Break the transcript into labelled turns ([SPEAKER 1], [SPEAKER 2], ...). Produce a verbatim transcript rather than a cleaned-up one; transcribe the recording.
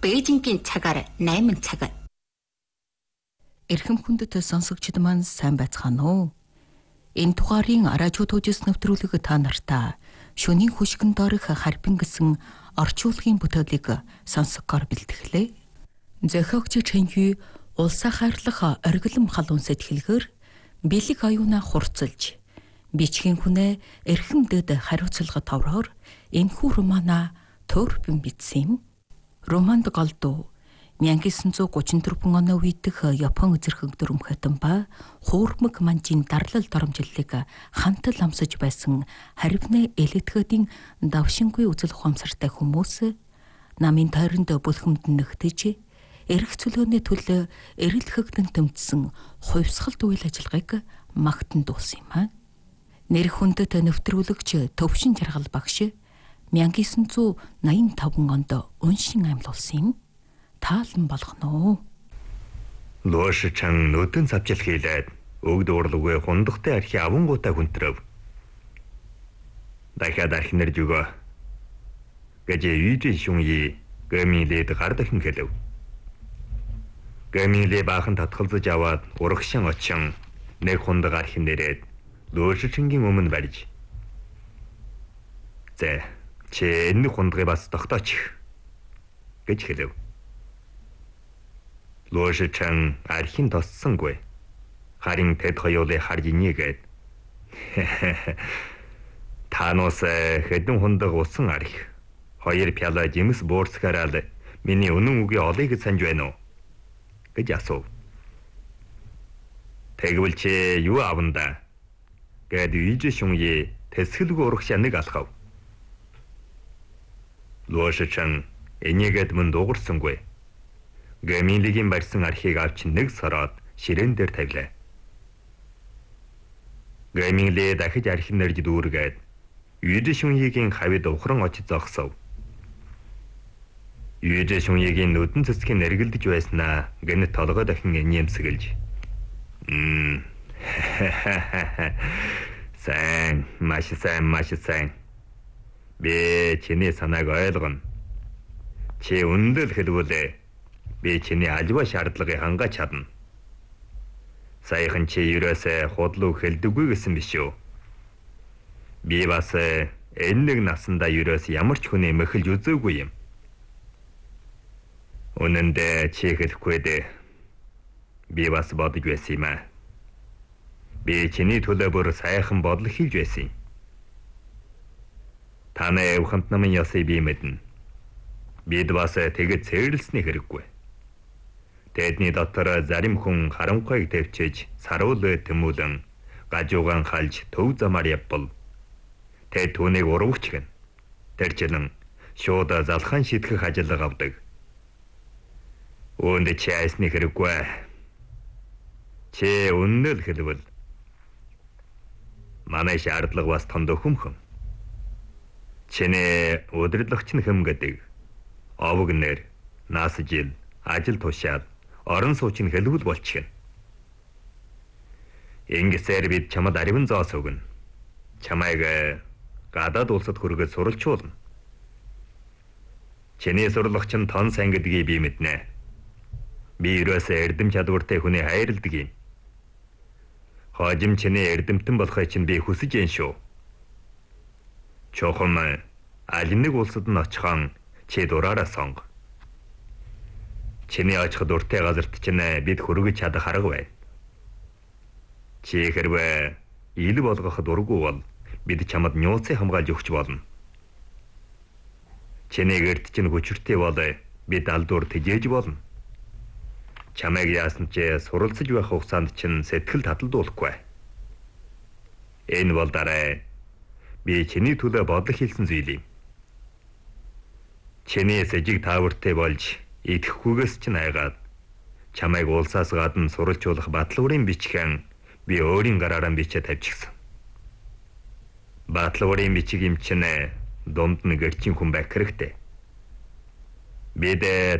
[SPEAKER 1] Бээжингийн цагаар найман цаг.
[SPEAKER 2] Эрхэм хүндэт сонсогчид маань сайн байцгаана уу? Энэ дугаарын радио төвжс нэвтрүүлэг та нартаа шөнийн хөшгөн доорх харбин гэсэн орчуулгын бүтээлийг сонсгохоор бэлтгэлээ. Зохиогч Чэнхүй улсаа хайрлах оргилом халуун сэтгэлгээр бэлэг аюуна хурцлж бичгийн хүнээ эрхэмдэд хариуцлага товроор энэхүү романа төрбөн бичсэн юм. Романд голдуу 천구 гуравдөрвөн оны үеидх Япон зэрэг дөрмхэтэн ба хуурмаг манжийн дарлал доромжллыг хантал амсаж байсан харвны элитхэдийн давшингүй үзэл ухамсартай хүмүүс намын тойронд бүлхэмд нэгтэж эрх чөлөөний төлөө эрэл хэгдэн тэмцсэн хувьсгалт үйл ажиллагааг магтан дуулсан юм аа. Нэр хүндэт нэвтрүүлэгч Төвшин Жаргал багш 천구 найман онд уншин амьлуулсан юм. Таалан болгоно.
[SPEAKER 3] Лоош чан нүдэн савжил хийлээд өгд уурлуугүй хундахтай архи авангуудаа хүнтрөв. Дахиад архинэр зүгөө гэж үйдэн шүньи гэмилээд гар дахин хэлв. Гэмилээ баахан татгалзаж аваад урагшин очин нэг хундаг архин нэрээд лоош чингийн өмнө барьж. "Зэ, чи энэ хундгыг бас тогтооч" гэж хэлв. Лоош чан архин тоссонгүй. Харин тэд хоёулыг харж инегээд "Танаас хэдэн хундаг усан арх хоёр пяла жимс буурсгараад миний үнэн үгийн олыг санаж байна уу?" гэж асуув. "Тэгвэл чи юу аванда?" гэд үйж шүньи тэсгэлгүй урагшаа нэг алхав. Лоош чан энийгэд мөн дуурсангүй. Гэмилигийн барьсан архийг авч нэг сороод ширээн дээр тавилаа. Гэмилээ дахиж архин нэрж дүүргээд үйж шүньигийн хавьд ухран очиж зогсов. Үйж шүньигийн нүдэн цэцгийн нэргэлдэж байснаа гэнэт толгой дахин нэмсгэлж. "Мм. Сайн, маш сайн, маш сайн. Би чиний санааг ойлгоно. Чи үнэндээ хэлбэлээ. Би чиний аливаа шаардлагыг хангаж чадна. Саяхан чи ерөөсөө худлуу хэлдэггүй гэсэн биш үү? Би бас энэ нэг насандаа ерөөс ямар ч хүний мэхэлж үзээгүй юм. Үнэндээ чи хэлэхгүй дээ. Би бас бодож байсан юм аа. Би чиний төлөө бүр сайхан бодол хийж байсан юм. Танай эвхэнт намын ясыг би мэднэ. Бид бас тэгэд цэвэрлсний хэрэггүй. Тэдний дотор зарим хүн харанхуйг тавьчиж саруулээ тэмүүлэн гажуугаан халж төв замаар явбал тэд түүнийг урвагч гэн. Тэрчлэн шууд залхан шитгэх ажиллага авдаг. Үүнд чи айсны хэрэггүй. Чи үнэн л хэлвэл манай шаардлага бас тонд өхөмхөн. Чиний удирдлагч нь хэм гэдэг. Овог нэр, нас жил, ажил тушаал, орон суучин хэлбэл болчихно. Ингэсээр бид чамд ариван зоос өгнө. Чамайг гадаад улсад хүргэж суралцуулна. Чиний сурлагч нь тон сайн гэдгийг би мэднэ. Би ерөөсөө эрдэм чадвартай хүний хайрладаг юм. Хожим чиний эрдэмтэн болохыг чинь би хүсэж байна шүү. Чохон аль нэг улсад нь очихон чи дураараа сонго. Чиний очих дуртай газарт чинь бид хүргэж чадах арга байна. Чи хэрвээ ил болгох дургүй бол бид чамд нууцыг хамгаалж өгч болно. Чиний гэрт чинь хүчртэй бол бид алдуур тэжээж болно. Чамайг яасан ч суралцж байх хугацаанд чинь сэтгэл таталдуулахгүй. Энэ бол дараа би чиний төлөө бодлого хийсэн зүйл юм. Чиний сэжиг таавартай болж идэхгүйгээс чинь айгаад чамайг улсаас гадна суралцуулах батлуурын бичгэн би өөрийн гараараа бичээ тавьчихсан. Батлуурын бичиг юм чинь дунд нь гэрчин хүн байх хэрэгтэй. Бид